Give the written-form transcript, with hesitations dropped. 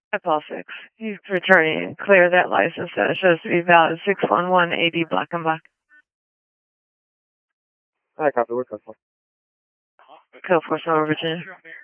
That's all 6. He's returning and clear that license that shows to be valid 611 AD Black and Black. I copy. We're code 4. Code 4, Silver, Virginia.